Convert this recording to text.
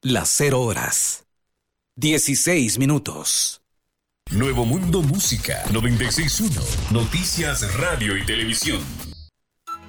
las 0 horas. 16 minutos. Nuevo Mundo Música 96.1. Noticias, radio y televisión.